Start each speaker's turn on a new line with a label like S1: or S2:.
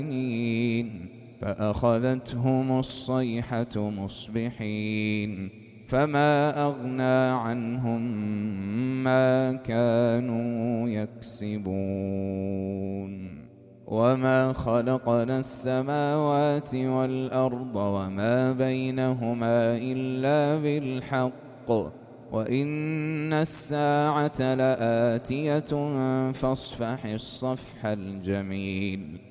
S1: فأخذتهم الصيحة مصبحين فما أغنى عنهم ما كانوا يكسبون وما خلقنا السماوات والأرض وما بينهما إلا بالحق وإن الساعة لآتية فاصفح الصفح الجميل